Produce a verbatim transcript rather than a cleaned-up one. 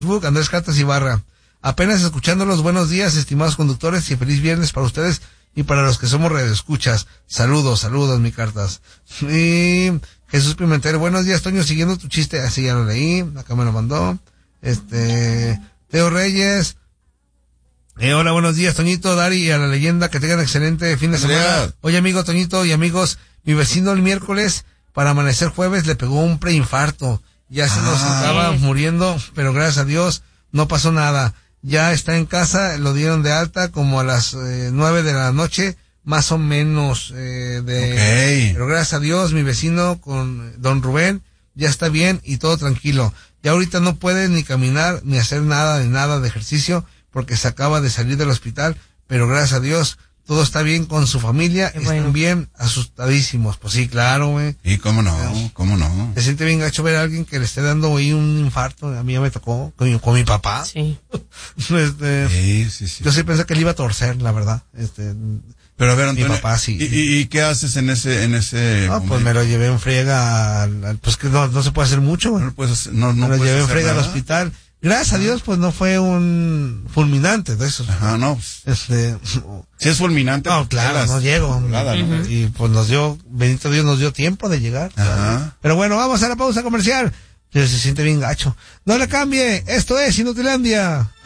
Facebook, Andrés Cartas Ibarra. Apenas escuchando los buenos días, estimados conductores, y feliz viernes para ustedes y para los que somos radioescuchas. Saludos, saludos, mi Cartas. Y Jesús Pimentel, buenos días, Toño, siguiendo tu chiste, así ya lo leí, acá me lo mandó. Este, Teo Reyes, eh, hola, buenos días, Toñito, Dari, y a la leyenda, que tengan excelente fin de semana. Oye, amigo Toñito y amigos, mi vecino el miércoles, para amanecer jueves, le pegó un preinfarto. Ya se nos Ah. estaba muriendo, pero gracias a Dios no pasó nada. Ya está en casa, lo dieron de alta como a las eh, nueve de la noche, más o menos. Eh, de, Okay. Pero gracias a Dios, mi vecino con don Rubén ya está bien y todo tranquilo. Ya ahorita no puede ni caminar, ni hacer nada, de nada de ejercicio, porque se acaba de salir del hospital, pero gracias a Dios todo está bien con su familia, Qué bueno. están bien asustadísimos. Pues sí, claro, güey. Y cómo no, cómo no. Se siente bien gacho ver a alguien que le esté dando ahí un infarto. A mí ya me tocó con mi, con mi papá. Sí. Este, Sí, sí, sí. yo sí pensé que le iba a torcer, la verdad. Este, Pero a ver, mi Antonio, papá sí. ¿y, y, y qué haces en ese, en ese no, pues momento? me lo llevé en friega al, al- pues que no, no se puede hacer mucho, güey. No lo puedes hacer, no, no me lo puedes llevé en hacer friega al nada. hospital. Gracias a Dios, pues no fue un fulminante de esos. Ajá, no. pues, Este, Si es fulminante. no, pues, claro, pelas. no llego. Volada, ¿no? Y pues nos dio, bendito Dios, nos dio tiempo de llegar. Ajá. Pero bueno, vamos a la pausa comercial. Pero se siente bien gacho. No le cambie, esto es Inutilandia.